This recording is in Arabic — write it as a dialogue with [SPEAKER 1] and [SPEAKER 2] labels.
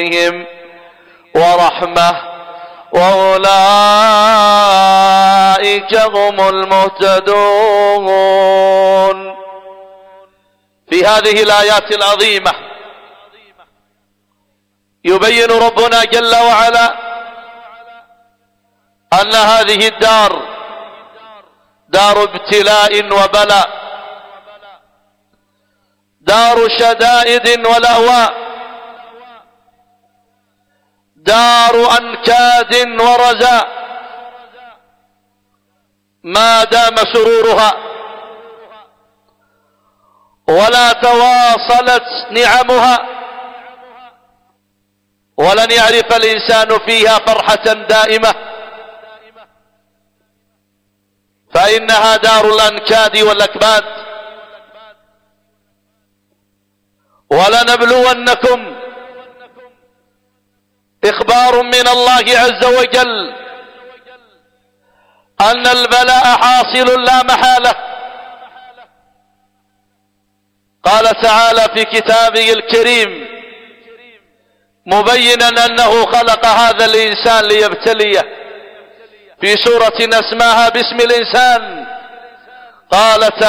[SPEAKER 1] ورحمة وأولئك هم المهتدون. في هذه الآيات العظيمة يبين ربنا جل وعلا أن هذه الدار دار ابتلاء وبلاء، دار شدائد ولأواء، دار أنكاد ورزاء. ما دام سرورها ولا تواصلت نعمها ولن يعرف الإنسان فيها فرحة دائمة، فإنها دار الأنكاد والأكباد. ولنبلونكم إخبار من الله عز وجل أن البلاء حاصل لا محالة. قال تعالى في كتابه الكريم مبينا أنه خلق هذا الإنسان ليبتليه في سورة أسماها باسم الإنسان، قال تعالى